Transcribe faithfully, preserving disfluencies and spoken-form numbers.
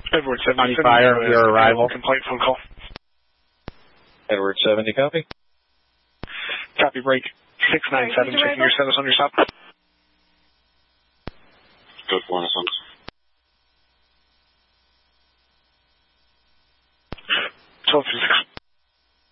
Edward seventy. On fire, your arrival. Complaint phone call. Edward seventy, copy. Copy, break. six nine seven, checking your status on your stop. Good for Renaissance. twelve three six.